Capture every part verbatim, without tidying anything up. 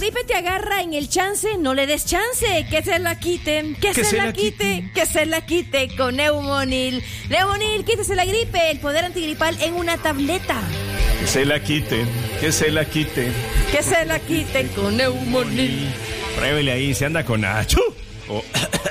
gripe te agarra en el chance, no le des chance. Que se la quiten, que, que se, se la, la quite, quite, que se la quite con Neumonil. Neumonil, quítese la gripe, el poder antigripal en una tableta. Que se la quiten, que se la quiten. Que se la quiten con Neumonil. Pruébele ahí, se anda con Nacho. Oh.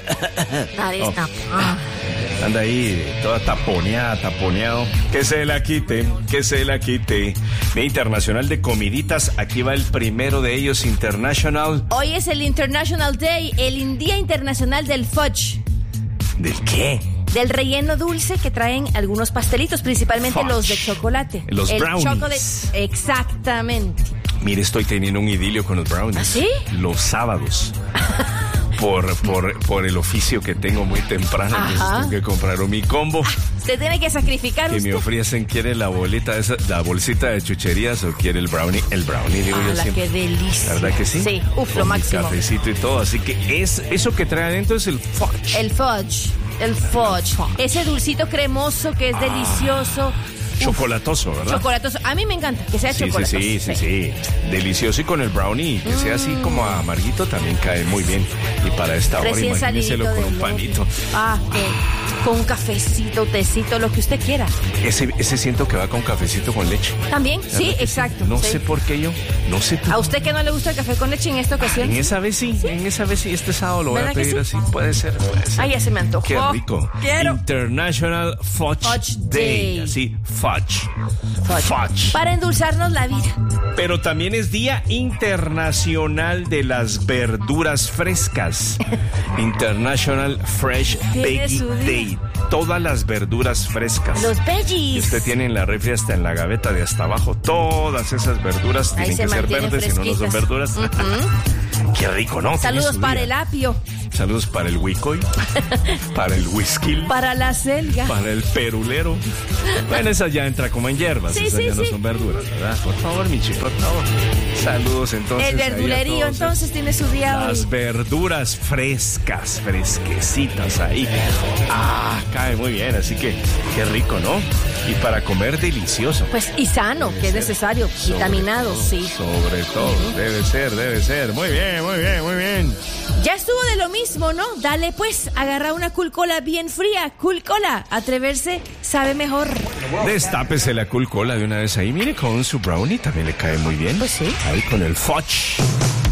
Ahí está. Oh. Ah. Anda ahí toda taponeada, taponeado. Que se la quite, que se la quite. Día Internacional de Comiditas. Aquí va el primero de ellos, International. Hoy es el International Day, el Día Internacional del Fudge. ¿Del qué? Del relleno dulce que traen algunos pastelitos, principalmente Fudge. Los de chocolate. Los el brownies. Chocolate, exactamente. Mire, estoy teniendo un idilio con los brownies. ¿Ah, sí? Los sábados. Por, por, por el oficio que tengo muy temprano, entonces tengo que comprar mi combo. Ah, se tiene que sacrificar que usted. Me ofrecen, ¿quiere la bolita esa, la bolsita de chucherías o quiere el brownie? El brownie, digo ah, yo la siempre. Qué delicia. ¿Verdad que sí? Sí, uf, con lo mi máximo. Cafecito y todo, así que es eso que trae adentro es el fudge. El fudge, el fudge. Ese dulcito cremoso que es ah. delicioso. Chocolatoso, ¿verdad? Chocolatoso. A mí me encanta que sea sí, chocolatoso. Sí, sí, sí, sí. Delicioso y con el brownie, que mm. sea así como amarguito también cae muy bien. Y para esta hora, imagínenselo con un panito. Ah, que con un cafecito, tecito, lo que usted quiera. Ese, ese siento que va con cafecito con leche. ¿También? Sí, exacto. No sí. sé por qué yo, no sé tú. ¿A usted que no le gusta el café con leche en esta ocasión? En esa vez sí, ¿Sí? en esa vez sí. Este sábado lo voy a pedir sí? así. Puede ser, puede ser. Ay, ya se me antojó. Qué rico. Quiero. International Fudge, Fudge Day. Day. Así, fudge. Fudge. Fudge. Para endulzarnos la vida. Pero también es Día Internacional de las Verduras Frescas. International Fresh Veggie Day. Todas las verduras frescas. Los veggies. Que usted tiene en la refri hasta en la gaveta de hasta abajo. Todas esas verduras Ahí tienen que ser verdes, si no, no son verduras. Uh-huh. Qué rico, ¿no? Saludos para el apio. Saludos para el huicoy, para el whisky, para la selga, para el perulero. Bueno, esa ya entra como en hierbas, sí, esas sí, ya sí. no son verduras, ¿verdad? Por favor, Michi, por favor. Saludos entonces. El verdulerío entonces tiene su día Las hoy. verduras frescas, fresquecitas ahí. Ah, cae muy bien, así que qué rico, ¿no? Y para comer delicioso. Pues y sano, debe que es necesario, sobre vitaminado, todo, sí. Sobre todo, uh-huh. debe ser, debe ser. Muy bien, muy bien, muy bien. Ya estuvo de lo mismo, ¿no? Dale pues, agarra una Cool Cola bien fría. Cool Cola, atreverse sabe mejor. Destápese la Cool Cola de una vez ahí. Mire, con su brownie también le cae muy bien. Pues sí. Ahí con el fudge.